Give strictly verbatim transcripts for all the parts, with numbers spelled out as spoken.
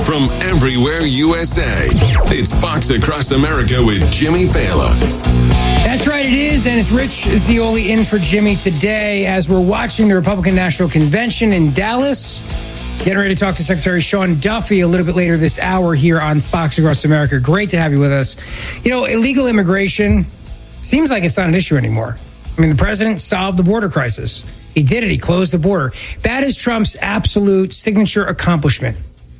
from everywhere U S A. It's Fox Across America with Jimmy Fallon. That's right, it is, and it's Rich Zeoli in for Jimmy today as we're watching the Republican National Convention in Dallas. Getting ready to talk to Secretary Sean Duffy a little bit later this hour here on Fox Across America. Great to have you with us. You know, illegal immigration seems like it's not an issue anymore. I mean, the president solved the border crisis. He did it. He closed the border. That is Trump's absolute signature accomplishment.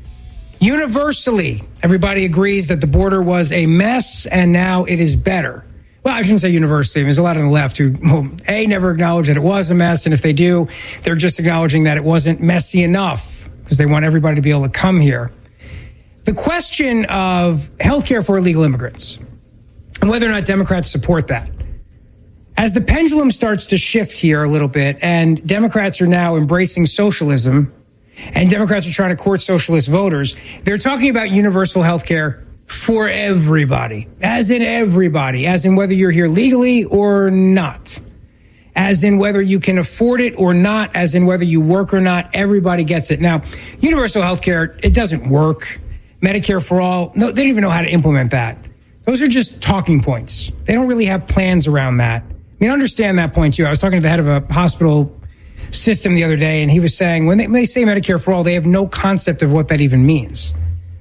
Universally, everybody agrees that the border was a mess and now it is better. Well, I shouldn't say universally. There's a lot on the left who, well, A, never acknowledge that it was a mess. And if they do, they're just acknowledging that it wasn't messy enough because they want everybody to be able to come here. The question of health care for illegal immigrants and whether or not Democrats support that. As the pendulum starts to shift here a little bit and Democrats are now embracing socialism and Democrats are trying to court socialist voters, they're talking about universal health care for everybody, as in everybody, as in whether you're here legally or not, as in whether you can afford it or not, as in whether you work or not, everybody gets it. Now, universal health care, it doesn't work. Medicare for all, no, they don't even know how to implement that. Those are just talking points. They don't really have plans around that. I mean, understand that point, too. I was talking to the head of a hospital system the other day, and he was saying when they, when they say Medicare for all, they have no concept of what that even means.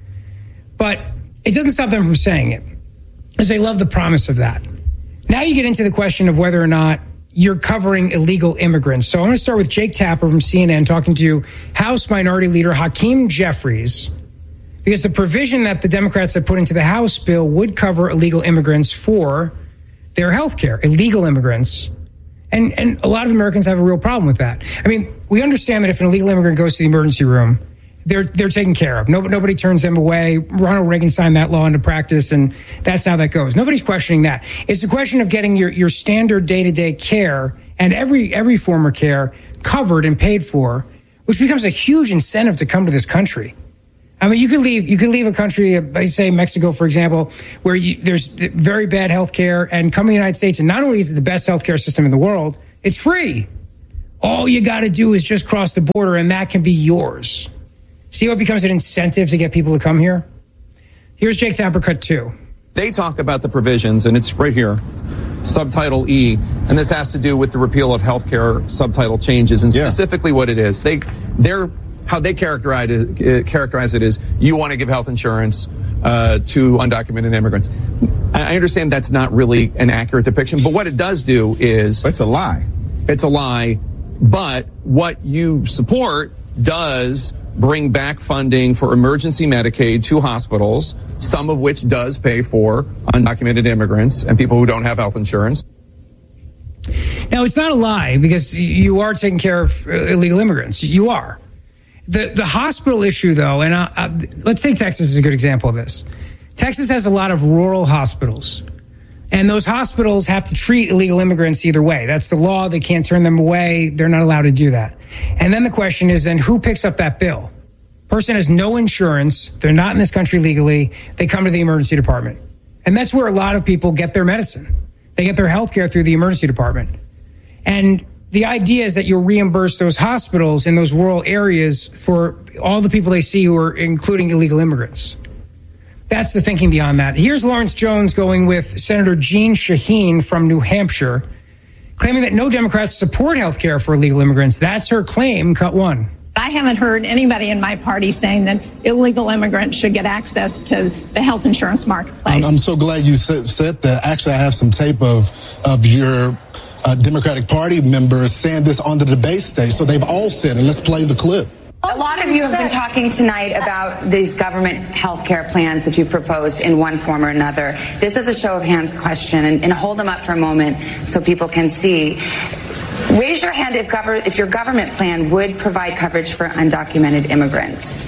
But it doesn't stop them from saying it, because they love the promise of that. Now you get into the question of whether or not you're covering illegal immigrants. So I'm going to start with Jake Tapper from C N N talking to House Minority Leader Hakeem Jeffries, because the provision that the Democrats have put into the House bill would cover illegal immigrants for their health care, illegal immigrants. And and a lot of Americans have a real problem with that. I mean, we understand that if an illegal immigrant goes to the emergency room, they're they're taken care of. Nobody, nobody turns them away. Ronald Reagan signed that law into practice, and that's how that goes. Nobody's questioning that. It's a question of getting your, your standard day-to-day care and every every form of care covered and paid for, which becomes a huge incentive to come to this country. I mean, you could leave, you could leave a country, I say Mexico, for example, where you, there's very bad health care and come to the United States. And not only is it the best health care system in the world, it's free. All you got to do is just cross the border and that can be yours. See how it becomes an incentive to get people to come here? Here's Jake Tapper cut two. They talk about the provisions, and it's right here, subtitle E, and this has to do with the repeal of health care subtitle changes, and specifically yeah. what it is. They, they're, How they characterize it, characterize it is you want to give health insurance uh, to undocumented immigrants. I understand that's not really an accurate depiction, but what it does do is... It's a lie. It's a lie, but what you support does bring back funding for emergency Medicaid to hospitals, some of which does pay for undocumented immigrants and people who don't have health insurance. Now, it's not a lie because you are taking care of illegal immigrants. You are. The the hospital issue, though, and I, I, let's say Texas is a good example of this. Texas has a lot of rural hospitals, and those hospitals have to treat illegal immigrants either way. That's the law. They can't turn them away. They're not allowed to do that. And then the question is, then who picks up that bill? Person has no insurance. They're not in this country legally. They come to the emergency department. And that's where a lot of people get their medicine. They get their health care through the emergency department. And the idea is that you'll reimburse those hospitals in those rural areas for all the people they see who are including illegal immigrants. That's the thinking beyond that. Here's Lawrence Jones going with Senator Jeanne Shaheen from New Hampshire, claiming that no Democrats support health care for illegal immigrants. That's her claim, cut one. I haven't heard anybody in my party saying that illegal immigrants should get access to the health insurance marketplace. I'm, I'm so glad you said, said that. Actually, I have some tape of of your uh, Democratic Party members saying this on the debate stage. So they've all said it. Let's play the clip. A lot of you have been talking tonight about these government health care plans that you've proposed in one form or another. This is a show of hands question, and, and hold them up for a moment so people can see. Raise your hand if, gov- if your government plan would provide coverage for undocumented immigrants.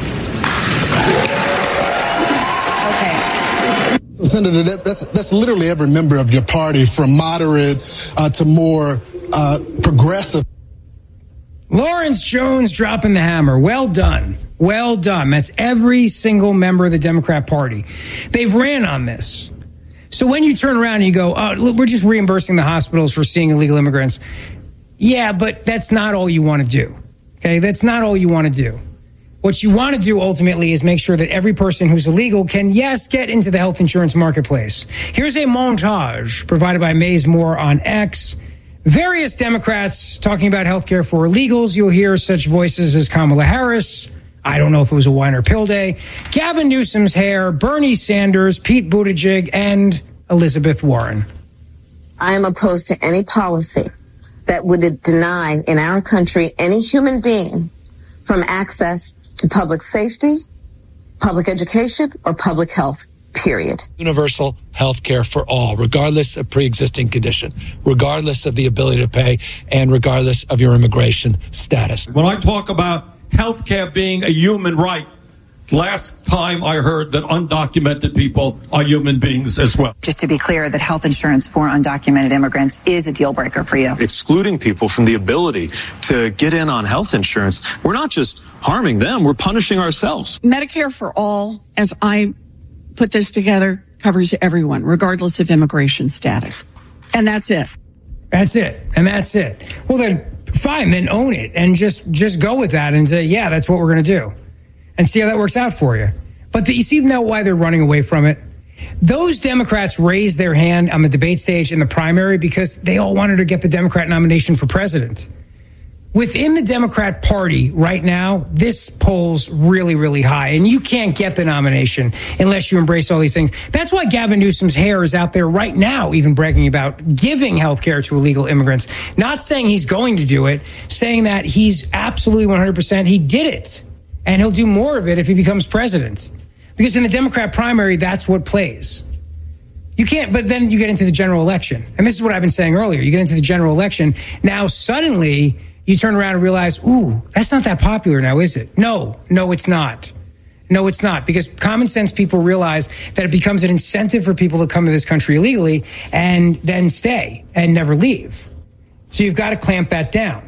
Okay. Senator, that, that's that's literally every member of your party, from moderate uh, to more uh, progressive. Lawrence Jones dropping the hammer. Well done. Well done. That's every single member of the Democrat Party. They've ran on this. So when you turn around and you go, oh, look, we're just reimbursing the hospitals for seeing illegal immigrants. Yeah, but that's not all you want to do. Okay, that's not all you want to do. What you want to do ultimately is make sure that every person who's illegal can, yes, get into the health insurance marketplace. Here's a montage provided by Maze Moore on X. Various Democrats talking about health care for illegals. You'll hear such voices as Kamala Harris. I don't know if it was a wine or pill day. Gavin Newsom's hair, Bernie Sanders, Pete Buttigieg, and Elizabeth Warren. I am opposed to any policy that would deny in our country any human being from access to public safety, public education, or public health, period. Universal health care for all, regardless of pre-existing condition, regardless of the ability to pay, and regardless of your immigration status. When I talk about health care being a human right, last time I heard that undocumented people are human beings as well. Just to be clear, that health insurance for undocumented immigrants is a deal breaker for you. Excluding people from the ability to get in on health insurance, we're not just harming them, we're punishing ourselves. Medicare for all, as I put this together, covers everyone, regardless of immigration status. And that's it. That's it. And that's it. Well, then, fine, then own it and just, just go with that and say, yeah, that's what we're going to do. And see how that works out for you. But the, you see now why they're running away from it? Those Democrats raised their hand on the debate stage in the primary because they all wanted to get the Democrat nomination for president. Within the Democrat Party right now, this polls really, really high. And you can't get the nomination unless you embrace all these things. That's why Gavin Newsom's hair is out there right now, even bragging about giving health care to illegal immigrants. Not saying he's going to do it, saying that he's absolutely one hundred percent. He did it. And he'll do more of it if he becomes president. Because in the Democrat primary, that's what plays. You can't, but then you get into the general election. And this is what I've been saying earlier. You get into the general election. Now, suddenly, you turn around and realize, ooh, that's not that popular now, is it? No, no, it's not. No, it's not. Because common sense people realize that it becomes an incentive for people to come to this country illegally and then stay and never leave. So you've got to clamp that down.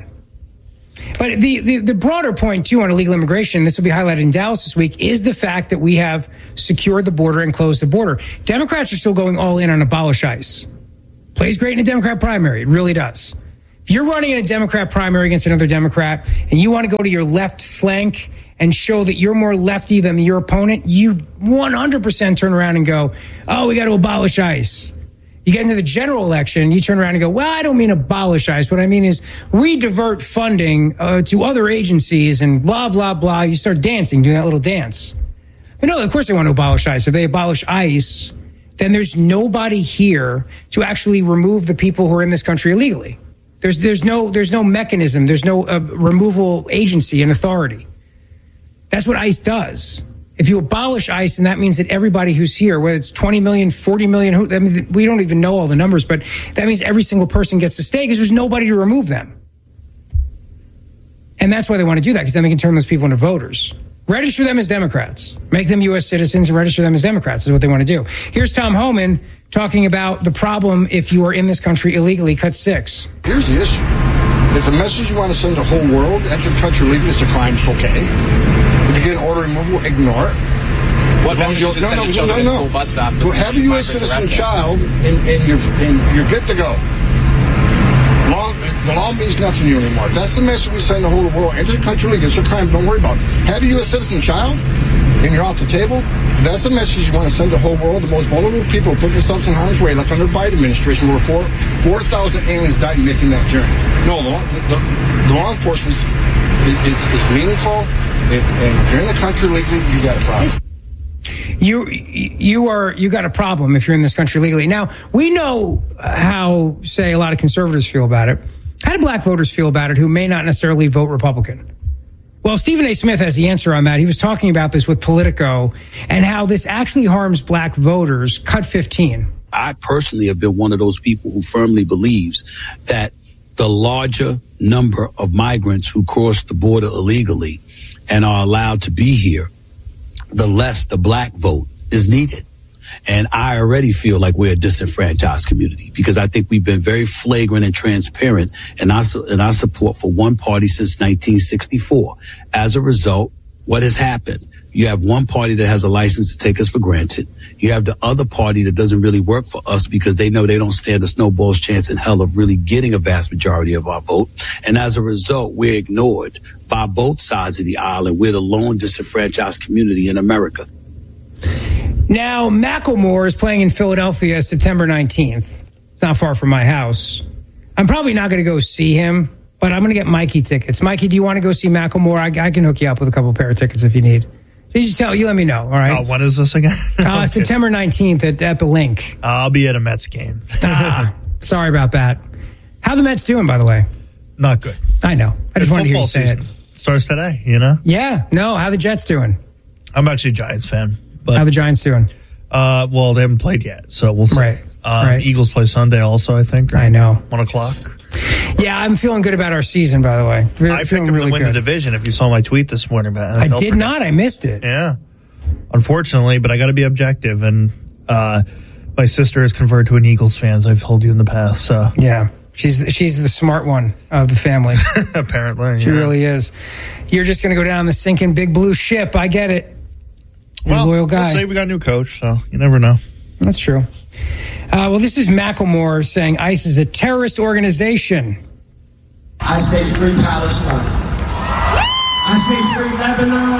But the, the, the broader point, too, on illegal immigration, this will be highlighted in Dallas this week, is the fact that we have secured the border and closed the border. Democrats are still going all in on abolish ICE. Plays great in a Democrat primary. It really does. If you're running in a Democrat primary against another Democrat and you want to go to your left flank and show that you're more lefty than your opponent, you one hundred percent turn around and go, oh, we got to abolish ICE. You get into the general election, you turn around and go, well, I don't mean abolish ICE. What I mean is re-divert funding uh, to other agencies and blah, blah, blah. You start dancing, doing that little dance. But no, of course they want to abolish ICE. If they abolish ICE, then there's nobody here to actually remove the people who are in this country illegally. There's, there's no, there's no mechanism. There's no uh, removal agency and authority. That's what ICE does. If you abolish ICE, and that means that everybody who's here, whether it's twenty million, forty million, who, I mean, we don't even know all the numbers, but that means every single person gets to stay because there's nobody to remove them. And that's why they want to do that, because then they can turn those people into voters. Register them as Democrats. Make them U S citizens and register them as Democrats is what they want to do. Here's Tom Homan talking about the problem if you are in this country illegally. Cut six. Here's the issue. If the message you want to send the whole world, enter the country illegally, it's a crime, it's okay. If you get an order removal, ignore it. What message you, is no, sending no, children no, no. to school bus stops? To have a U S citizen child, and, and, you're, and you're good to go. Law, the law means nothing to you anymore. If that's the message we send the whole world, enter the country illegally, it's a crime, don't worry about it. Have a U S citizen child, and you're off the table. If that's the message you want to send the whole world, the most vulnerable people put themselves in harm's way, like under the Biden administration, where four four thousand aliens died in making that journey. No, the, the, the law enforcement is, is, is meaningful, it, and if you're in the country legally, you got a problem. You you are you got a problem if you're in this country legally. Now, we know how, say, a lot of conservatives feel about it. How do black voters feel about it who may not necessarily vote Republican? Well, Stephen A. Smith has the answer on that. He was talking about this with Politico and how this actually harms black voters. Cut fifteen. I personally have been one of those people who firmly believes that the larger number of migrants who cross the border illegally and are allowed to be here, the less the black vote is needed. And I already feel like we're a disenfranchised community because I think we've been very flagrant and transparent in our, in our support for one party since nineteen sixty-four. As a result, what has happened? You have one party that has a license to take us for granted. You have the other party that doesn't really work for us because they know they don't stand a snowball's chance in hell of really getting a vast majority of our vote. And as a result, we're ignored by both sides of the aisle, and we're the lone disenfranchised community in America. Now, Macklemore is playing in Philadelphia September nineteenth. It's not far from my house. I'm probably not going to go see him, but I'm going to get Mikey tickets. Mikey, do you want to go see Macklemore? I, I can hook you up with a couple pair of tickets if you need. You just tell you let me know, all right? Uh, when is this again? uh, okay. September nineteenth at, at the Link. Uh, I'll be at a Mets game. ah, sorry about that. How the Mets doing, by the way? Not good. I know. I just Good wanted to hear you say season. it. Starts today, you know? Yeah. No, how the Jets doing? I'm actually a Giants fan. But, how the Giants doing? Uh, well, they haven't played yet, so we'll see. Right. Um, right. Eagles play Sunday also, I think. I know. One o'clock. Yeah, I'm feeling good about our season, by the way. Re- I picked feeling them really to win good. the division, if you saw my tweet this morning about N F L I did prediction. not. I missed it. Yeah. Unfortunately, but I got to be objective. And uh, my sister is converted to an Eagles fan, as I've told you in the past. So yeah, she's she's the smart one of the family. Apparently. She yeah. really is. You're just going to go down the sinking big blue ship. I get it. You're well, a loyal guy. We'll say we got a new coach, so you never know. That's true. Uh, well, this is Macklemore saying ICE is a terrorist organization. I say free Palestine. I say free Lebanon.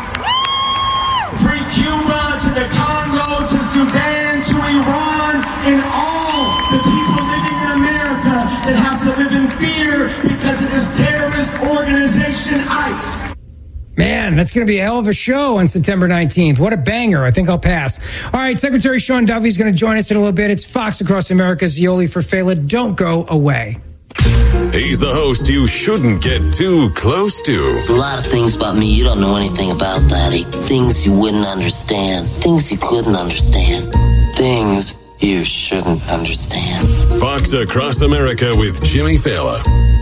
Free Cuba to the Congo, to Sudan, to Iran, and all the people living in America that have to live in fear because of this terrorist organization, ICE. Man, that's going to be a hell of a show on September nineteenth. What a banger. I think I'll pass. All right, Secretary Sean Duffy is going to join us in a little bit. It's Fox Across America's Zioli for Fela. Don't go away. He's the host you shouldn't get too close to. There's a lot of things about me you don't know anything about, Daddy. Things you wouldn't understand. Things you couldn't understand. Things you shouldn't understand. Fox Across America with Jimmy Fallon.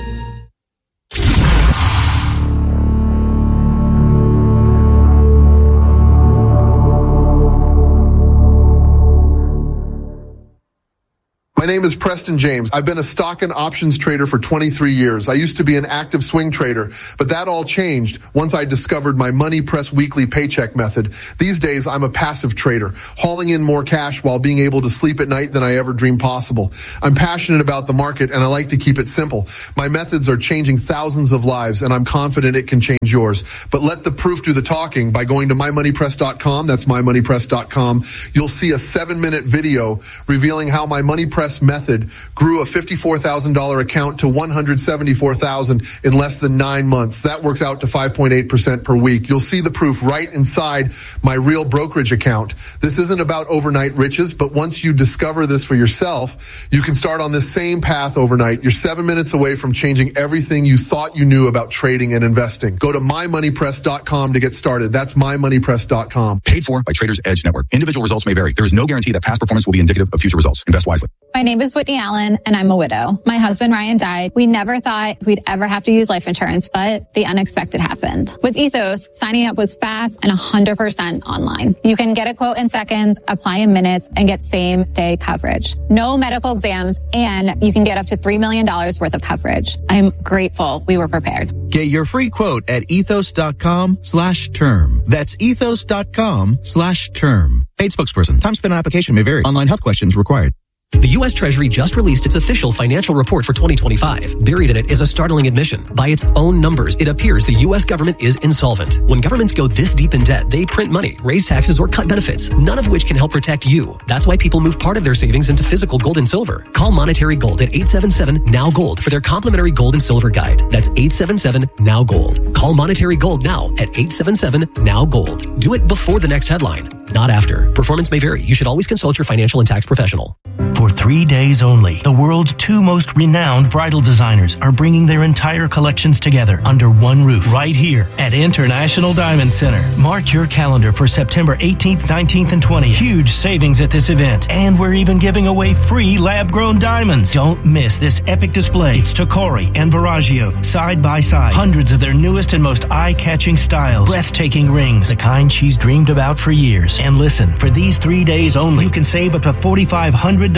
My name is Preston James. I've been a stock and options trader for twenty-three years. I used to be an active swing trader, but that all changed once I discovered my Money Press weekly paycheck method. These days, I'm a passive trader, hauling in more cash while being able to sleep at night than I ever dreamed possible. I'm passionate about the market, and I like to keep it simple. My methods are changing thousands of lives, and I'm confident it can change yours. But let the proof do the talking by going to my money press dot com. That's my money press dot com. You'll see a seven-minute video revealing how my Money Press method grew a fifty-four thousand dollars account to one hundred seventy-four thousand dollars in less than nine months. That works out to five point eight percent per week. You'll see the proof right inside my real brokerage account. This isn't about overnight riches, but once you discover this for yourself, you can start on this same path overnight. You're seven minutes away from changing everything you thought you knew about trading and investing. Go to my money press dot com to get started. That's my money press dot com. Paid for by Traders Edge Network. Individual results may vary. There is no guarantee that past performance will be indicative of future results. Invest wisely. My name is Whitney Allen, and I'm a widow. My husband, Ryan, died. We never thought we'd ever have to use life insurance, but the unexpected happened. With Ethos, signing up was fast and one hundred percent online. You can get a quote in seconds, apply in minutes, and get same-day coverage. No medical exams, and you can get up to three million dollars worth of coverage. I'm grateful we were prepared. Get your free quote at ethos.com slash term. That's ethos.com slash term. Paid spokesperson. Time spent on application may vary. Online health questions required. The U S Treasury just released its official financial report for twenty twenty-five. Buried in it is a startling admission. By its own numbers, it appears the U S government is insolvent. When governments go this deep in debt, they print money, raise taxes, or cut benefits, none of which can help protect you. That's why people move part of their savings into physical gold and silver. Call Monetary Gold at eight seven seven, N O W Gold for their complimentary gold and silver guide. That's eight seven seven, N O W Gold. Call Monetary Gold now at eight seven seven, N O W Gold. Do it before the next headline, not after. Performance may vary. You should always consult your financial and tax professional. For three days only, the world's two most renowned bridal designers are bringing their entire collections together under one roof right here at International Diamond Center. Mark your calendar for September eighteenth, nineteenth, and twentieth. Huge savings at this event, and we're even giving away free lab-grown diamonds. Don't miss this epic display. It's Tacori and Baraggio side by side. Hundreds of their newest and most eye-catching styles. Breathtaking rings, the kind she's dreamed about for years. And listen, for these three days only, you can save up to four thousand five hundred dollars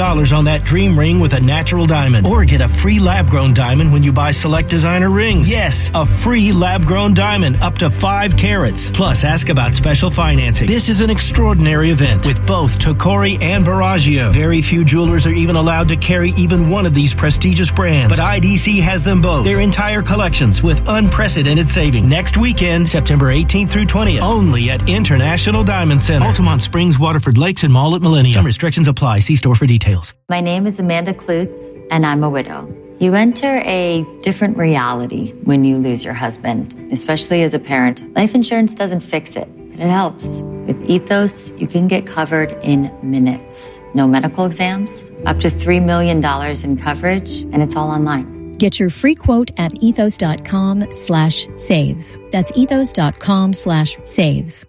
dollars on that dream ring with a natural diamond. Or get a free lab-grown diamond when you buy select designer rings. Yes, a free lab-grown diamond up to five carats. Plus, ask about special financing. This is an extraordinary event with both Tocori and Veragio. Very few jewelers are even allowed to carry even one of these prestigious brands, but I D C has them both. Their entire collections with unprecedented savings. Next weekend, September eighteenth through twentieth, only at International Diamond Center. Altamont Springs, Waterford Lakes, and Mall at Millennium. Some restrictions apply. See store for details. My name is Amanda Klutz, and I'm a widow. You enter a different reality when you lose your husband, especially as a parent. Life insurance doesn't fix it, but it helps. With Ethos, you can get covered in minutes. No medical exams, up to three million dollars in coverage, and it's all online. Get your free quote at ethos.com slash save. That's ethos.com slash save.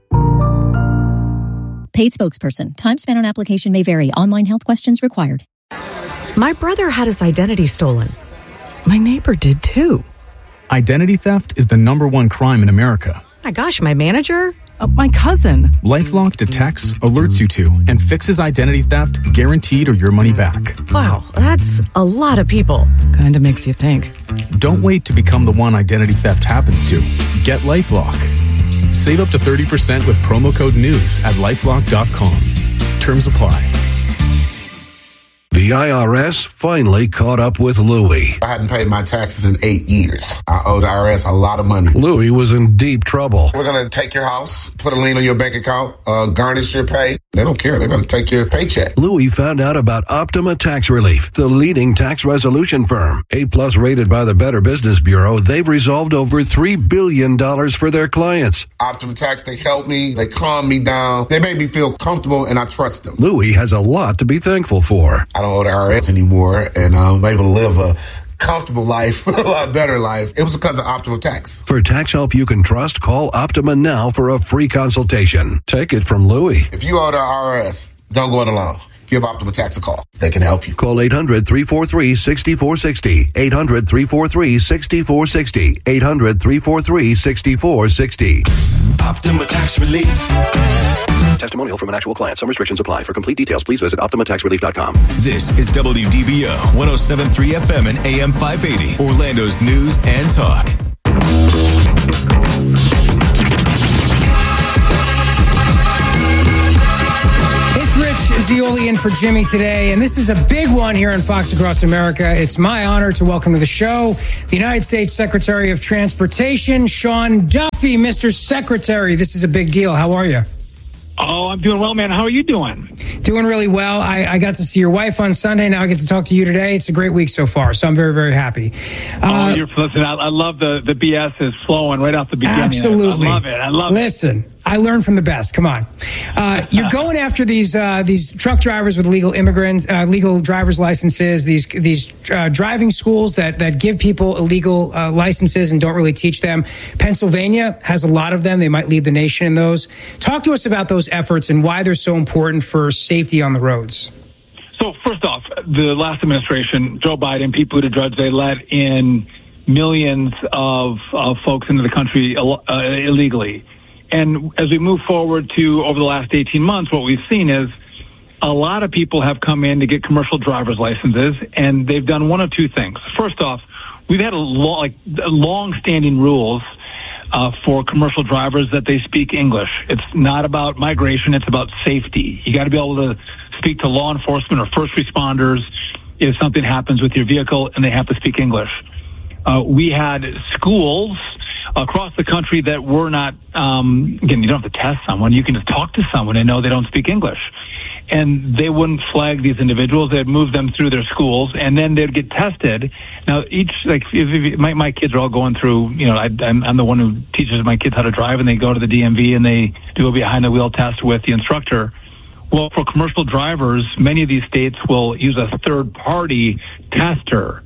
Paid spokesperson. Time spent on application may vary. Online health questions required. My brother had his identity stolen. My neighbor did too. Identity theft is the number one crime in America. My gosh, my manager? Uh, my cousin. LifeLock detects, alerts you to, and fixes identity theft guaranteed or your money back. Wow, that's a lot of people. Kinda makes you think. Don't wait to become the one identity theft happens to. Get LifeLock. Save up to thirty percent with promo code NEWS at lifelock dot com. Terms apply. The I R S finally caught up with Louie. I hadn't paid my taxes in eight years. I owed the I R S a lot of money. Louie was in deep trouble. We're going to take your house, put a lien on your bank account, uh, garnish your pay. They don't care. They're going to take your paycheck. Louie found out about Optima Tax Relief, the leading tax resolution firm. A-plus rated by the Better Business Bureau, they've resolved over three billion dollars for their clients. Optima Tax, they helped me. They calmed me down. They made me feel comfortable, and I trust them. Louie has a lot to be thankful for. I don't owe the I R S anymore, and I'm able to live a comfortable life, a lot better life. It was because of Optima Tax. For tax help you can trust, call Optima now for a free consultation. Take it from Louie. If you owe the I R S, don't go it alone. Give Optima Tax a call. They can help you. Call eight hundred, three four three, six four six zero. eight hundred, three four three, six four six zero. eight hundred, three four three, six four six zero. Optima Tax Relief. Testimonial from an actual client. Some restrictions apply. For complete details, please visit optima tax relief dot com. This is W D B O one oh seven point three F M and A M five eighty, Orlando's news and talk. It's Rich Zeoli in for Jimmy today, and this is a big one here on Fox Across America. It's my honor to welcome to the show the United States Secretary of Transportation, Sean Duffy. Mister Secretary, this is a big deal. How are you? Oh, I'm doing well, man. How are you doing? Doing really well. I, I got to see your wife on Sunday. Now I get to talk to you today. It's a great week so far, so I'm very, very happy. Uh, oh, you're listen. I, I love the the B S is flowing right off the beginning. Absolutely, I, I love it. I love Listen, it. Listen, I learned from the best. Come on, uh, you're going after these uh, these truck drivers with legal immigrants, uh, legal driver's licenses. These these uh, driving schools that that give people illegal uh, licenses and don't really teach them. Pennsylvania has a lot of them. They might lead the nation in those. Talk to us about those efforts and why they're so important for safety on the roads. So first off, the last administration, Joe Biden, Pete Buttigieg, they let in millions of, of folks into the country uh, illegally. And as we move forward to over the last eighteen months, what we've seen is a lot of people have come in to get commercial driver's licenses, and they've done one of two things. First off, we've had a long, like long-standing rules uh, for commercial drivers that they speak English. It's not about migration; it's about safety. You got to be able to speak to law enforcement or first responders if something happens with your vehicle, and they have to speak English. Uh, we had schools across the country that were not, um, again, you don't have to test someone. You can just talk to someone and know they don't speak English. And they wouldn't flag these individuals. They'd move them through their schools, and then they'd get tested. Now, each, like, if, if, my, my kids are all going through, you know, I, I'm, I'm the one who teaches my kids how to drive, and they go to the D M V and they do a behind-the-wheel test with the instructor. Well, for commercial drivers, many of these states will use a third-party tester.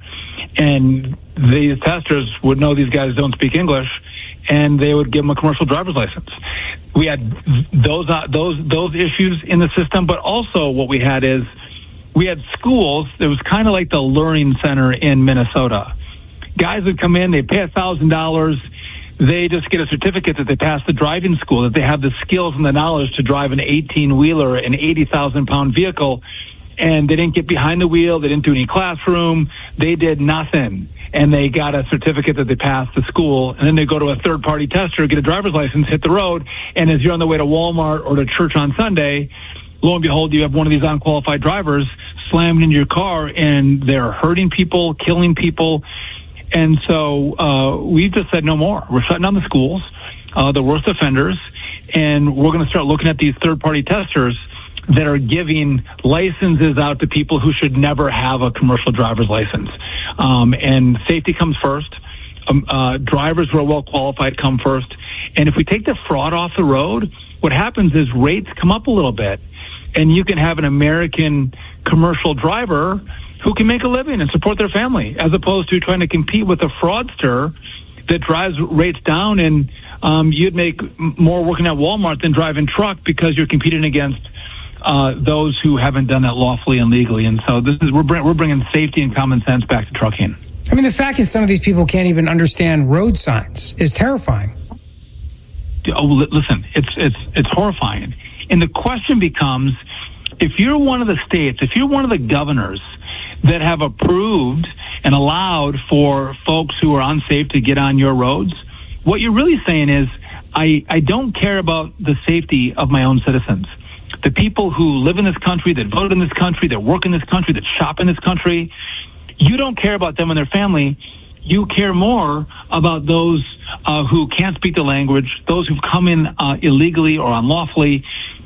And these testers would know these guys don't speak English, and they would give them a commercial driver's license. We had those uh, those those issues in the system, but also what we had is we had schools. It was kind of like the Learning Center in Minnesota. Guys would come in, they pay a thousand dollars. They just get a certificate that they passed the driving school, that they have the skills and the knowledge to drive an eighteen-wheeler, an eighty thousand pound vehicle, and they didn't get behind the wheel. They didn't do any classroom. They did nothing. And they got a certificate that they passed the school. And then they go to a third-party tester, get a driver's license, hit the road. And as you're on the way to Walmart or to church on Sunday, lo and behold, you have one of these unqualified drivers slammed into your car, and they're hurting people, killing people. And so uh, we've just said no more. We're shutting down the schools, uh, the worst offenders, and we're going to start looking at these third-party testers that are giving licenses out to people who should never have a commercial driver's license. Um, and safety comes first. Um, uh, drivers who are well qualified come first. And if we take the fraud off the road, what happens is rates come up a little bit, and you can have an American commercial driver who can make a living and support their family, as opposed to trying to compete with a fraudster that drives rates down, and um, you'd make more working at Walmart than driving truck because you're competing against Uh, those who haven't done that lawfully and legally. And so this is we're, bring, we're bringing safety and common sense back to trucking. I mean, the fact is some of these people can't even understand road signs is terrifying. Oh, listen, it's it's it's horrifying. And the question becomes, if you're one of the states, if you're one of the governors that have approved and allowed for folks who are unsafe to get on your roads, what you're really saying is, I, I don't care about the safety of my own citizens. The people who live in this country, that vote in this country, that work in this country, that shop in this country, you don't care about them and their family. You care more about those uh, who can't speak the language, those who've come in uh, illegally or unlawfully,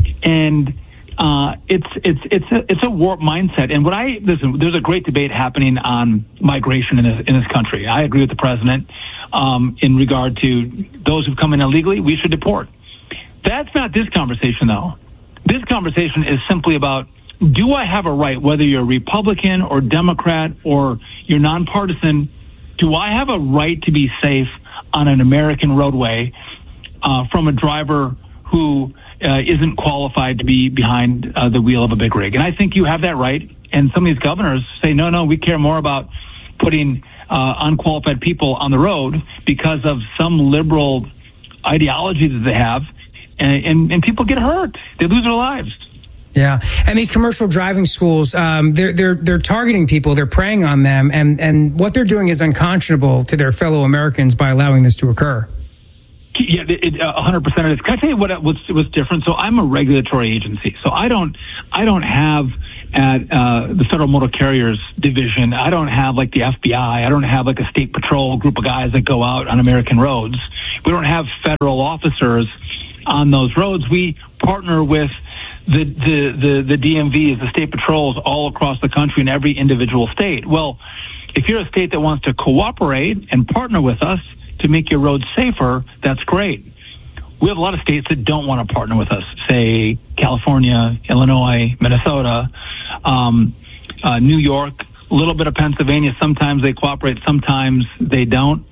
and uh, it's it's it's a it's a warped mindset. And what I listen, there's a great debate happening on migration in this in this country. I agree with the president um, in regard to those who've come in illegally. We should deport. That's not this conversation, though. This conversation is simply about, do I have a right, whether you're a Republican or Democrat or you're nonpartisan, do I have a right to be safe on an American roadway uh, from a driver who uh, isn't qualified to be behind uh, the wheel of a big rig? And I think you have that right. And some of these governors say, no, no, we care more about putting uh, unqualified people on the road because of some liberal ideology that they have. And, and, and people get hurt. They lose their lives. Yeah, and these commercial driving schools, um, they're they're they're targeting people. They're preying on them, and and what they're doing is unconscionable to their fellow Americans by allowing this to occur. Yeah, it, uh, one hundred percent of this. Can I tell you what what's, what's different? So I'm a regulatory agency, so I don't I don't have at uh, the Federal Motor Carriers Division, I don't have like the F B I. I don't have like a state patrol group of guys that go out on American roads. We don't have federal officers on those roads. We partner with the, the, the, the D M Vs, the state patrols all across the country in every individual state. Well, if you're a state that wants to cooperate and partner with us to make your roads safer, that's great. We have a lot of states that don't want to partner with us, say California, Illinois, Minnesota, um, uh, New York, a little bit of Pennsylvania. Sometimes they cooperate, sometimes they don't.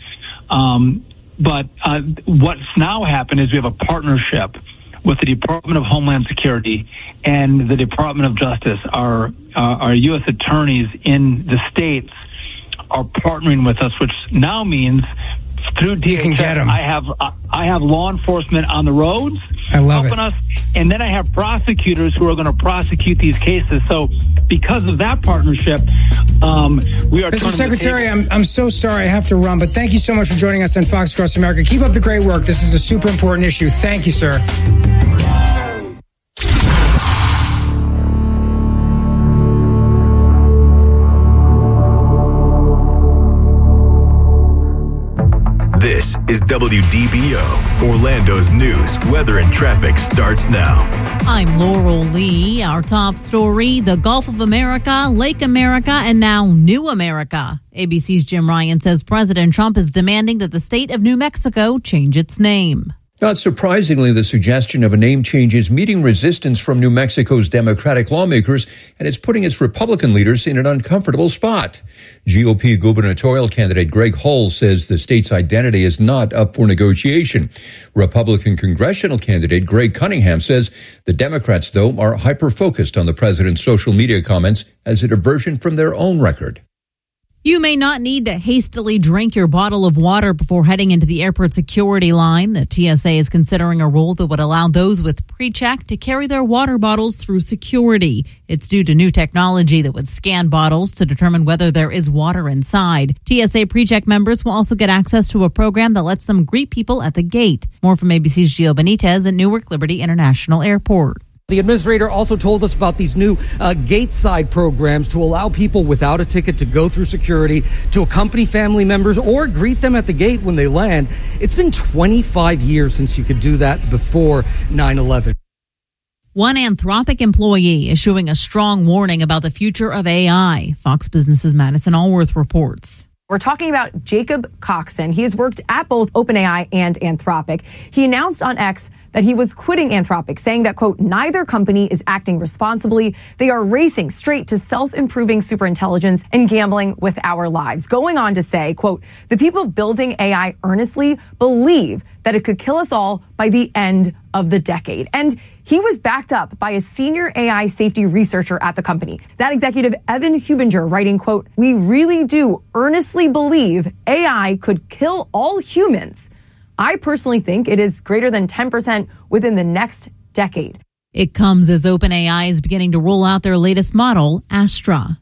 Um, But uh, what's now happened is we have a partnership with the Department of Homeland Security and the Department of Justice. Our uh, our U S attorneys in the states are partnering with us, which now means through D H S, I have uh, I have law enforcement on the roads I love helping it. us, and then I have prosecutors who are going to prosecute these cases. So because of that partnership, um, we are. Mister Secretary, I'm I'm so sorry I have to run, but thank you so much for joining us on Fox Across America. Keep up the great work. This is a super important issue. Thank you, sir. This is W D B O, Orlando's news, weather, and traffic starts now. I'm Laurel Lee. Our top story, the Gulf of America, Lake America, and now New America. A B C's Jim Ryan says President Trump is demanding that the state of New Mexico change its name. Not surprisingly, the suggestion of a name change is meeting resistance from New Mexico's Democratic lawmakers, and it's putting its Republican leaders in an uncomfortable spot. G O P gubernatorial candidate Greg Hull says the state's identity is not up for negotiation. Republican congressional candidate Greg Cunningham says the Democrats, though, are hyper-focused on the president's social media comments as a diversion from their own record. You may not need to hastily drink your bottle of water before heading into the airport security line. The T S A is considering a rule that would allow those with pre-check to carry their water bottles through security. It's due to new technology that would scan bottles to determine whether there is water inside. T S A pre-check members will also get access to a program that lets them greet people at the gate. More from A B C's Gio Benitez at Newark Liberty International Airport. The administrator also told us about these new uh, gate side programs to allow people without a ticket to go through security, to accompany family members, or greet them at the gate when they land. It's been twenty-five years since you could do that before nine eleven. One Anthropic employee issuing a strong warning about the future of A I. Fox Business's Madison Allworth reports. We're talking about Jacob Coxon. He has worked at both OpenAI and Anthropic. He announced on X that he was quitting Anthropic, saying that, quote, neither company is acting responsibly. They are racing straight to self-improving superintelligence and gambling with our lives. Going on to say, quote, the people building A I earnestly believe that it could kill us all by the end of the decade. And he was backed up by a senior A I safety researcher at the company. That executive, Evan Hubinger, writing, quote, we really do earnestly believe A I could kill all humans. I personally think it is greater than ten percent within the next decade. It comes as OpenAI is beginning to roll out their latest model, Astra.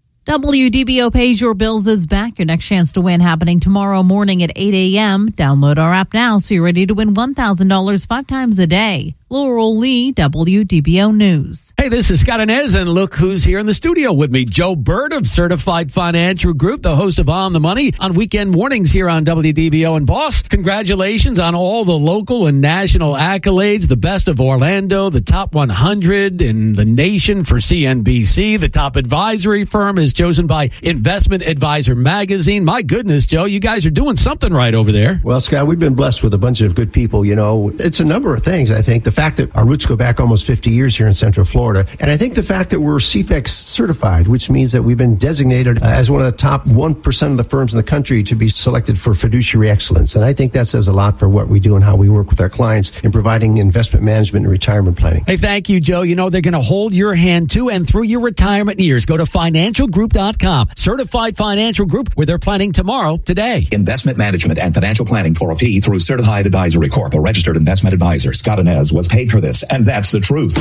W D B O Pays Your Bills is back. Your next chance to win happening tomorrow morning at eight a.m. Download our app now so you're ready to win one thousand dollars five times a day. Laurel Lee, W D B O News. Hey, this is Scott Inez, and look who's here in the studio with me. Joe Bird of Certified Financial Group, the host of On the Money on weekend mornings here on W D B O. And boss, congratulations on all the local and national accolades. The best of Orlando, the top one hundred in the nation for C N B C. The top advisory firm is chosen by Investment Advisor Magazine. My goodness, Joe, you guys are doing something right over there. Well, Scott, we've been blessed with a bunch of good people. You know, it's a number of things, I think. The fact that our roots go back almost fifty years here in Central Florida. And I think the fact that we're C F E X certified, which means that we've been designated uh, as one of the top one percent of the firms in the country to be selected for fiduciary excellence. And I think that says a lot for what we do and how we work with our clients in providing investment management and retirement planning. Hey, thank you, Joe. You know, they're going to hold your hand to and through your retirement years. Go to financial group dot com. Certified Financial Group, where they're planning tomorrow, today. Investment management and financial planning for a fee through Certified Advisory Corp, a registered investment advisor. Scott Inez was paid for this, and that's the truth.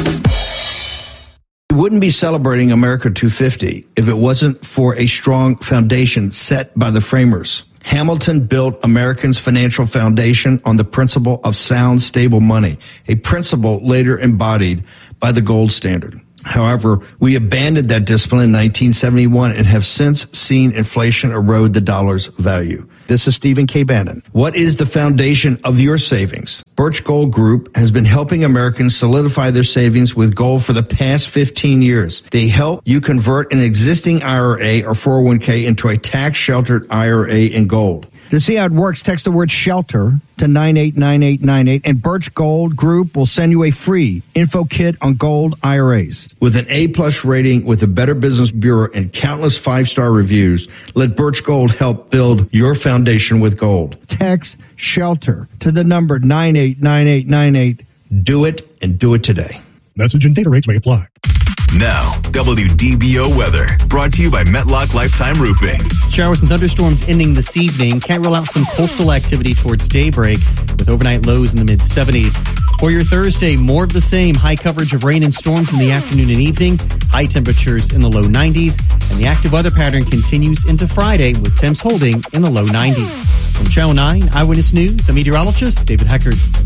We wouldn't be celebrating America two fifty if it wasn't for a strong foundation set by the framers. Hamilton built Americans' financial foundation on the principle of sound, stable money, a principle later embodied by the gold standard. However, we abandoned that discipline in nineteen seventy-one and have since seen inflation erode the dollar's value. This is Stephen K. Bannon. What is the foundation of your savings? Birch Gold Group has been helping Americans solidify their savings with gold for the past fifteen years. They help you convert an existing I R A or four oh one k into a tax-sheltered I R A in gold. To see how it works, text the word SHELTER to nine eight nine eight nine eight, and Birch Gold Group will send you a free info kit on gold I R As. With an A-plus rating with the Better Business Bureau and countless five-star reviews, let Birch Gold help build your foundation with gold. Text SHELTER to the number nine eight nine eight nine eight. Do it, and do it today. Message and data rates may apply. Now, W D B O weather, brought to you by Metlock Lifetime Roofing. Showers and thunderstorms ending this evening. Can't rule out some coastal activity towards daybreak with overnight lows in the mid seventies. For your Thursday, more of the same. High coverage of rain and storms in the afternoon and evening. High temperatures in the low nineties. And the active weather pattern continues into Friday with temps holding in the low nineties. From Channel nine Eyewitness News, I'm meteorologist David Heckard.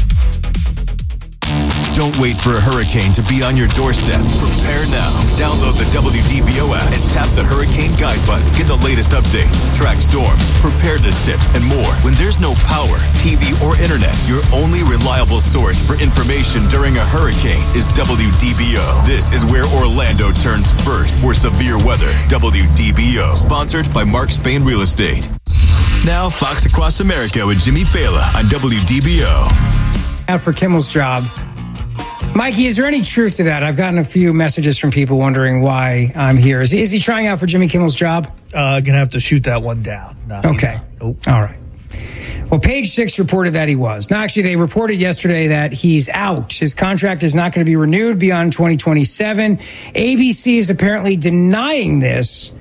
Don't wait for a hurricane to be on your doorstep. Prepare now. Download the W D B O app and tap the Hurricane Guide button. Get the latest updates, track storms, preparedness tips, and more. When there's no power, T V, or internet, your only reliable source for information during a hurricane is W D B O. This is where Orlando turns first for severe weather. W D B O. Sponsored by Mark Spain Real Estate. Now, Fox Across America with Jimmy Fallon on W D B O. Out for Kimmel's job. Mikey, is there any truth to that? I've gotten a few messages from people wondering why I'm here. Is, is he trying out for Jimmy Kimmel's job? Uh, gonna have to shoot that one down. No, okay. Nope. All right. Well, Page Six reported that he was. Now, actually, they reported yesterday that he's out. His contract is not going to be renewed beyond twenty twenty-seven. A B C is apparently denying this,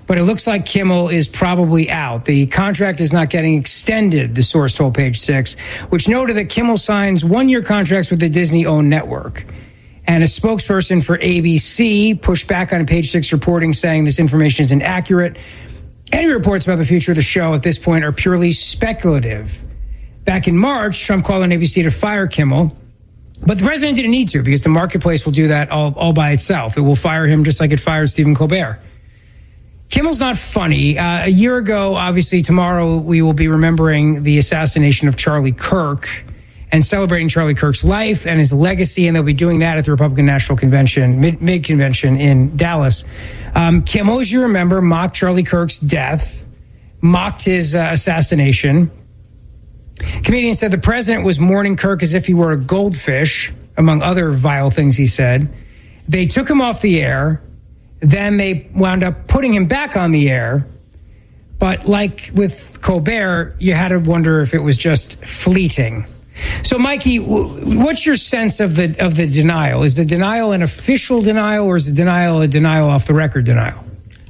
but it looks like Kimmel is probably out. The contract is not getting extended, the source told Page Six, which noted that Kimmel signs one-year contracts with the Disney-owned network. And a spokesperson for A B C pushed back on Page Six reporting, saying this information is inaccurate. Any reports about the future of the show at this point are purely speculative. Back in March, Trump called on A B C to fire Kimmel, but the president didn't need to because the marketplace will do that all, all by itself. It will fire him just like it fired Stephen Colbert. Kimmel's not funny. Uh, a year ago, obviously, tomorrow we will be remembering the assassination of Charlie Kirk and celebrating Charlie Kirk's life and his legacy, and they'll be doing that at the Republican National Convention, mid, mid-convention in Dallas. Um, Kimmel, as you remember, mocked Charlie Kirk's death, mocked his uh, assassination. Comedian said the president was mourning Kirk as if he were a goldfish, among other vile things he said. They took him off the air. Then they wound up putting him back on the air. But like with Colbert, you had to wonder if it was just fleeting. So, Mikey, what's your sense of the of the denial? Is the denial an official denial, or is the denial a denial off the record denial?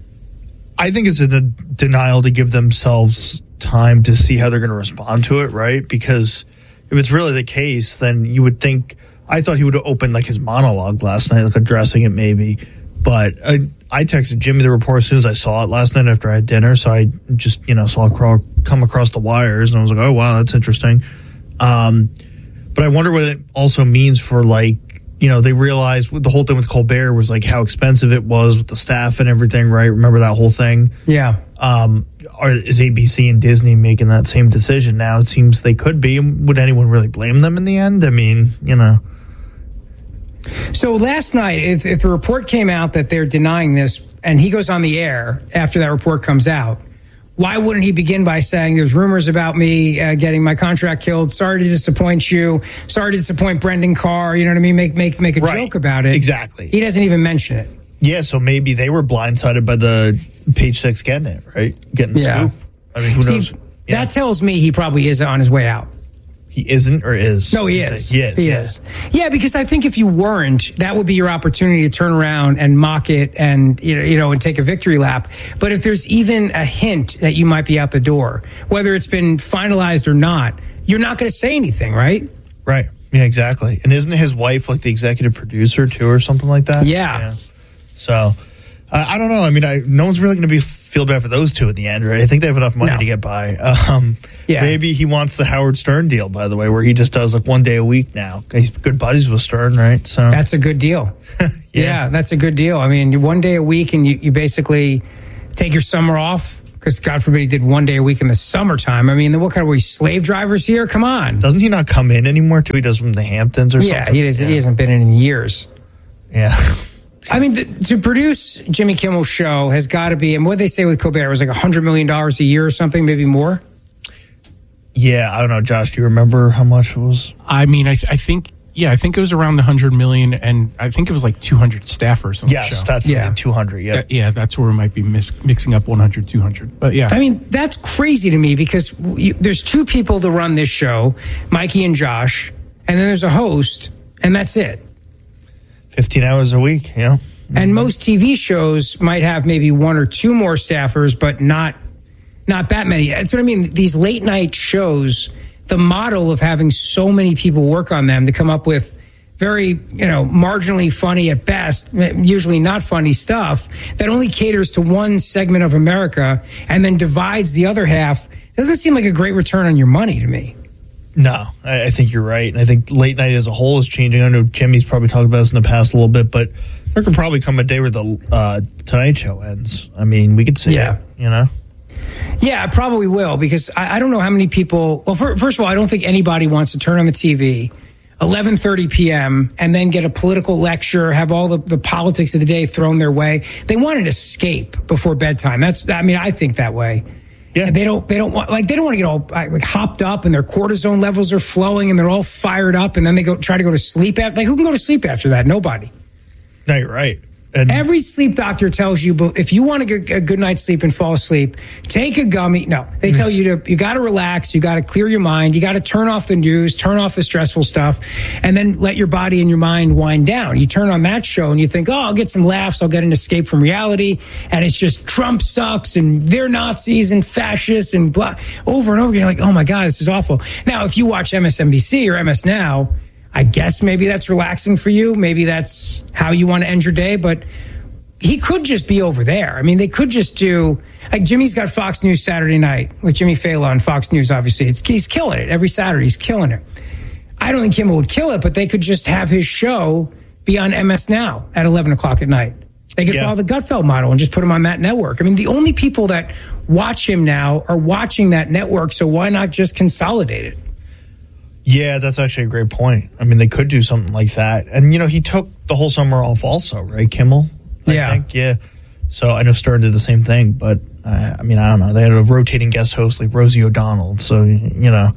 I think it's a de- denial to give themselves time to see how they're going to respond to it, right? Because if it's really the case, then you would think, I thought he would have opened like his monologue last night, like addressing it maybe. But I, I texted Jimmy the report as soon as I saw it last night after I had dinner. So I just, you know, saw it crawl, come across the wires, and I was like, oh, wow, that's interesting. Um, but I wonder what it also means for, like, you know, they realized the whole thing with Colbert was like how expensive it was with the staff and everything, right? Remember that whole thing? Yeah. Um, are, is A B C and Disney making that same decision now? It seems they could be. Would anyone really blame them in the end? I mean, you know. So last night, if, if the report came out that they're denying this and he goes on the air after that report comes out, why wouldn't he begin by saying there's rumors about me uh, getting my contract killed? Sorry to disappoint you. Sorry to disappoint Brendan Carr. You know what I mean? Make make make a right. joke about it. Exactly. He doesn't even mention it. Yeah, so maybe they were blindsided by the Page Six getting it, right? Getting the Yeah. scoop. I mean, who See, knows? Yeah. That tells me he probably is on his way out. He isn't or is? No, he Is is. it? He is. He yeah. is. Yeah, because I think if you weren't, that would be your opportunity to turn around and mock it and, you know, you know, and take a victory lap. But if there's even a hint that you might be out the door, whether it's been finalized or not, you're not going to say anything, right? Right. Yeah, exactly. And isn't his wife like the executive producer too or something like that? Yeah. yeah. So, uh, I don't know. I mean, I, no one's really going to be feel bad for those two at the end, right? I think they have enough money No. to get by. Um, Yeah. Maybe he wants the Howard Stern deal, by the way, where he just does like one day a week now. He's good buddies with Stern, right? So That's a good deal. yeah. yeah, that's a good deal. I mean, one day a week and you, you basically take your summer off because God forbid he did one day a week in the summertime. I mean, what kind of, were we slave drivers here? Come on. Doesn't he not come in anymore too? He does from the Hamptons or yeah, something? he, does, yeah, he hasn't been in in years. Yeah. I mean, the, to produce Jimmy Kimmel's show has got to be, and what they say with Colbert was like one hundred million dollars a year or something, maybe more. Yeah, I don't know, Josh. Do you remember how much it was? I mean, I, th- I think, yeah, I think it was around one hundred million, and I think it was like two hundred staffers on Yes, the show. that's Yeah. the two hundred. Yeah, Uh, yeah, that's where we might be mis- mixing up one hundred, two hundred. But yeah. I mean, that's crazy to me because you, there's two people to run this show, Mikey and Josh, and then there's a host, and that's it. fifteen hours a week, you know? And most T V shows might have maybe one or two more staffers, but not not that many. That's what I mean. These late night shows, the model of having so many people work on them to come up with very, you know, marginally funny at best, usually not funny stuff that only caters to one segment of America and then divides the other half, doesn't seem like a great return on your money to me. No, I, I think you're right. And I think late night as a whole is changing. I know Jimmy's probably talked about this in the past a little bit, but there could probably come a day where the uh, Tonight Show ends. I mean, we could see Yeah. it, you know? Yeah, it probably will because I, I don't know how many people. Well, for, first of all, I don't think anybody wants to turn on the T V eleven thirty p.m. and then get a political lecture, have all the, the politics of the day thrown their way. They want an escape before bedtime. That's, I mean, I think that way. Yeah. And they don't, they don't want, like, they don't want to get all like hopped up and their cortisone levels are flowing and they're all fired up and then they go try to go to sleep after. Like, who can go to sleep after that? Nobody. No, you're right. And Every sleep doctor tells you, but if you want to get a good night's sleep and fall asleep, take a gummy. No, they tell you to, you got to relax. You got to clear your mind. You got to turn off the news, turn off the stressful stuff, and then let your body and your mind wind down. You turn on that show and you think, oh, I'll get some laughs. I'll get an escape from reality. And it's just Trump sucks and they're Nazis and fascists and blah, over and over again. You're like, oh my God, this is awful. Now, if you watch M S N B C or M S Now, I guess maybe that's relaxing for you. Maybe that's how you want to end your day. But he could just be over there. I mean, they could just do, like Jimmy's got Fox News Saturday night with Jimmy Fallon on Fox News, obviously. It's, he's killing it. Every Saturday, he's killing it. I don't think Kimmel would kill it, but they could just have his show be on M S Now at eleven o'clock at night. They could yeah. follow the Gutfeld model and just put him on that network. I mean, the only people that watch him now are watching that network, so why not just consolidate it? Yeah, that's actually a great point. I mean, they could do something like that. And, you know, he took the whole summer off also, right, Kimmel? I yeah. think, yeah. So I know Stern did the same thing, but, uh, I mean, I don't know. They had a rotating guest host like Rosie O'Donnell, so, you know,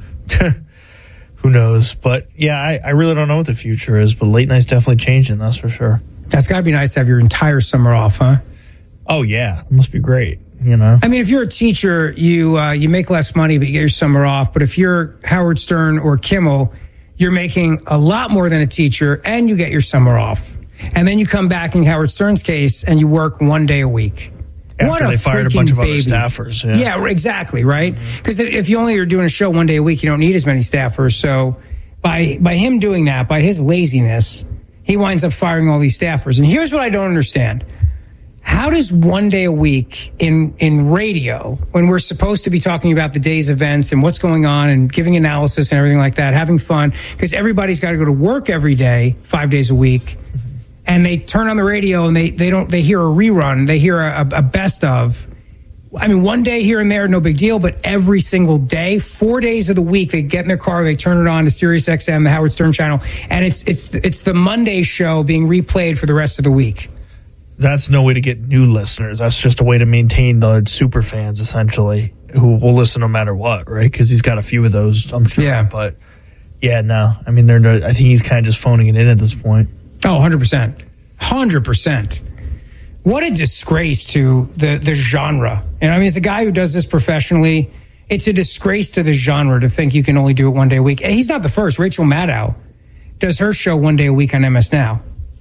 who knows? But, yeah, I, I really don't know what the future is, but late night's definitely changing, that's for sure. That's got to be nice to have your entire summer off, huh? Oh, yeah. It must be great. You know, I mean, if you're a teacher, you uh, you make less money, but you get your summer off. But if you're Howard Stern or Kimmel, you're making a lot more than a teacher, and you get your summer off. And then you come back in Howard Stern's case, and you work one day a week. After what a they fired a bunch of baby. other staffers. Yeah, yeah exactly, right? Because mm-hmm. if you only are doing a show one day a week, you don't need as many staffers. So by by him doing that, by his laziness, he winds up firing all these staffers. And here's what I don't understand. How does one day a week in, in radio, when we're supposed to be talking about the day's events and what's going on and giving analysis and everything like that, having fun, because everybody's got to go to work every day, five days a week, and they turn on the radio and they, they don't, they hear a rerun, they hear a, a best of. I mean, one day here and there, no big deal, but every single day, four days of the week, they get in their car, they turn it on to Sirius X M, the Howard Stern channel, and it's, it's, it's the Monday show being replayed for the rest of the week. That's no way to get new listeners. That's just a way to maintain the super fans, essentially, who will listen no matter what, right? Because he's got a few of those, I'm sure. Yeah. But, yeah, no. I mean, they're. No, I think he's kind of just phoning it in at this point. Oh, one hundred percent. one hundred percent. What a disgrace to the, the genre. And I mean, as a guy who does this professionally, it's a disgrace to the genre to think you can only do it one day a week. And he's not the first. Rachel Maddow does her show one day a week on M S Now.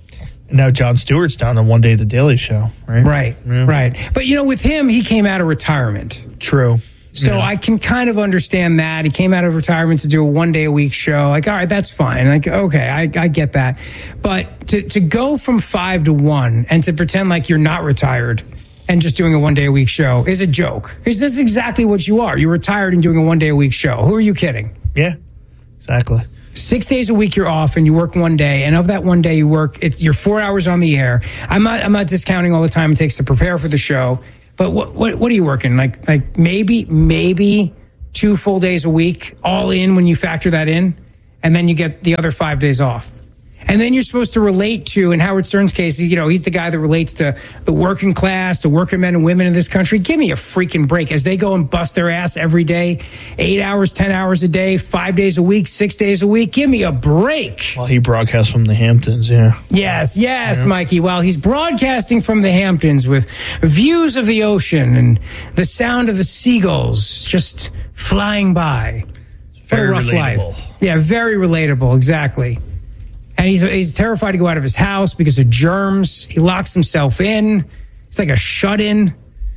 Now Jon Stewart's down on one day at the Daily Show, right? Right, yeah. right. But, you know, with him, he came out of retirement. True. So yeah. I can kind of understand that. He came out of retirement to do a one day a week show. Like, all right, that's fine. Like, okay, I, I get that. But to, to go from five to one and to pretend like you're not retired and just doing a one day a week show is a joke. Because that's exactly what you are. You're retired and doing a one day a week show. Who are you kidding? Yeah, exactly. Six days a week you're off and you work one day, and of that one day you work, it's you're four hours on the air. I'm not I'm not discounting all the time it takes to prepare for the show, but what what what are you working? Like like maybe maybe two full days a week, all in when you factor that in, and then you get the other five days off. And then you're supposed to relate to, in Howard Stern's case, you know, he's the guy that relates to the working class, the working men and women in this country. Give me a freaking break as they go and bust their ass every day, eight hours, ten hours a day, five days a week, six days a week. Give me a break. Well, he broadcasts from the Hamptons, yeah. Yes, yes, yeah. Mikey. Well, he's broadcasting from the Hamptons with views of the ocean and the sound of the seagulls just flying by. Very what a rough relatable. life. Yeah, very relatable, exactly. And he's he's terrified to go out of his house because of germs. He locks himself in. It's like a shut-in.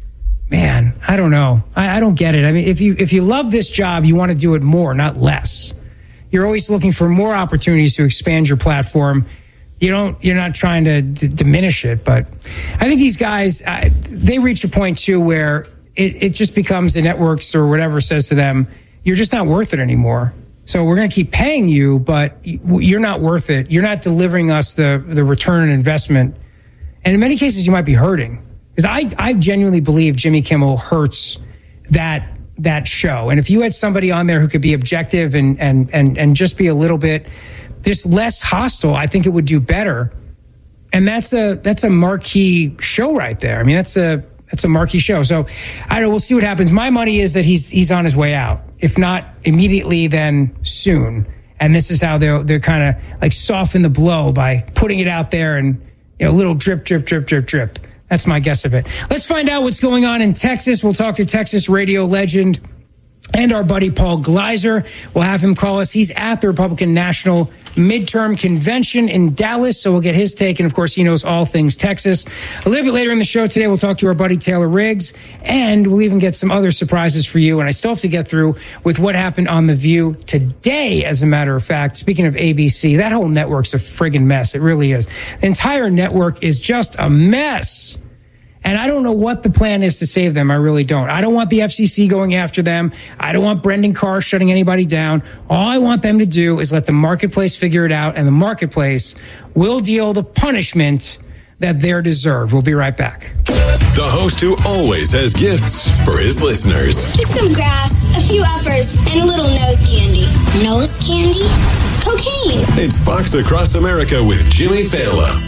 Man, I don't know. I, I don't get it. I mean, if you if you love this job, you want to do it more, not less. You're always looking for more opportunities to expand your platform. You don't. You're not trying to d- diminish it. But I think these guys, uh, they reach a point too where it, it just becomes the networks or whatever says to them, you're just not worth it anymore. So we're going to keep paying you, but you're not worth it. You're not delivering us the, the return on investment. And in many cases, you might be hurting. Because I, I genuinely believe Jimmy Kimmel hurts that that show. And if you had somebody on there who could be objective and, and, and, and just be a little bit just less hostile, I think it would do better. And that's a that's a marquee show right there. I mean, that's a that's a marquee show. So I don't know. We'll see what happens. My money is that he's he's on his way out. If not immediately, then soon. And this is how they'll they're kind of like soften the blow by putting it out there and you know, a little drip, drip, drip, drip, drip. That's my guess of it. Let's find out what's going on in Texas. We'll talk to Texas radio legend and our buddy Paul Gleiser. We'll have him call us. He's at the Republican National Midterm Convention in Dallas, so we'll get his take. And, of course, he knows all things Texas. A little bit later in the show today, we'll talk to our buddy Taylor Riggs, and we'll even get some other surprises for you. And I still have to get through with what happened on The View today, as a matter of fact. Speaking of A B C, that whole network's a friggin' mess. It really is. The entire network is just a mess. And I don't know what the plan is to save them. I really don't. I don't want the F C C going after them. I don't want Brendan Carr shutting anybody down. All I want them to do is let the marketplace figure it out, and the marketplace will deal the punishment that they're deserved. We'll be right back. The host who always has gifts for his listeners. Just some grass, a few uppers, and a little nose candy. Nose candy? Cocaine. It's Fox Across America with Jimmy Fallon.